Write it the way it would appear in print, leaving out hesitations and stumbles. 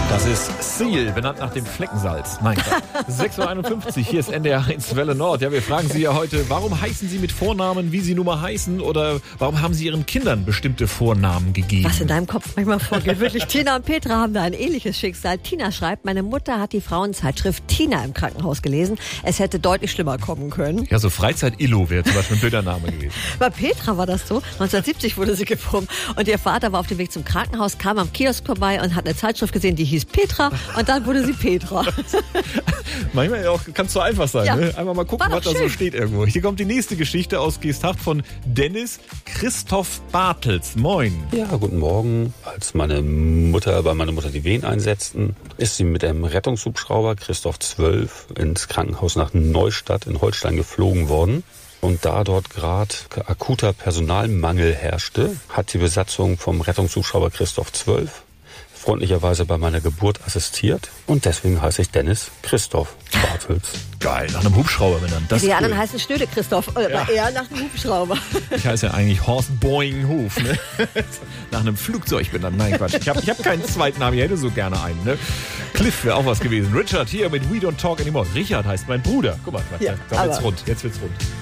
Das ist Seal, benannt nach dem Fleckensalz. Nein, 6.51 Uhr, hier ist NDR 1 Welle Nord. Ja, wir fragen Sie ja heute, warum heißen Sie mit Vornamen, wie Sie nun mal heißen? Oder warum haben Sie Ihren Kindern bestimmte Vornamen gegeben? Was in deinem Kopf manchmal vorgeht. Wirklich, Tina und Petra haben da ein ähnliches Schicksal. Tina schreibt, meine Mutter hat die Frauenzeitschrift Tina im Krankenhaus gelesen. Es hätte deutlich schlimmer kommen können. Ja, so Freizeit-Illo wäre zum Beispiel ein Bildername gewesen. Bei Petra war das so. 1970 wurde sie geboren. Und ihr Vater war auf dem Weg zum Krankenhaus, kam am Kiosk vorbei und hat eine Zeitschrift gesehen, die hieß Petra. Und dann wurde sie Petra. Manchmal auch, kann es so einfach sein. Ja. Ne? Einmal mal gucken, was da so steht irgendwo. Hier kommt die nächste Geschichte aus Geesthacht von Dennis Christoph Bartels. Moin. Ja, guten Morgen. Als meine Mutter die Wehen einsetzten, ist sie mit dem Rettungshubschrauber Christoph 12 ins Krankenhaus nach Neustadt in Holstein geflogen worden. Und da dort gerade akuter Personalmangel herrschte, hat die Besatzung vom Rettungshubschrauber Christoph 12 freundlicherweise bei meiner Geburt assistiert. Und deswegen heiße ich Dennis Christoph Bartels. Geil, nach einem Hubschrauber benannt. Das Die ist anderen cool. heißen Schnöde Christoph, aber eher nach dem Hubschrauber. Ich heiße ja eigentlich Horst Boing Huf, ne? Nach einem Flugzeug benannt. Nein, Quatsch. Ich hab keinen zweiten Namen, ich hätte so gerne einen, ne? Cliff wäre auch was gewesen. Richard hier mit We Don't Talk Anymore. Richard heißt mein Bruder. Guck mal, Ja, jetzt wird's rund.